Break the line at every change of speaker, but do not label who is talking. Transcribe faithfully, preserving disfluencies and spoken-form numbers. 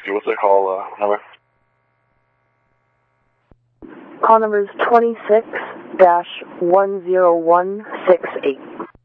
What's the call uh, number?
Call number is twenty-six dash one zero one six eight.